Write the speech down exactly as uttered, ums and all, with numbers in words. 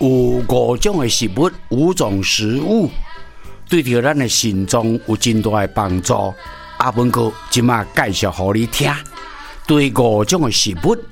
有五种的食物，五种食物对着咱的心脏有真大的帮助。阿文哥今麦介绍给你听，对五种的食物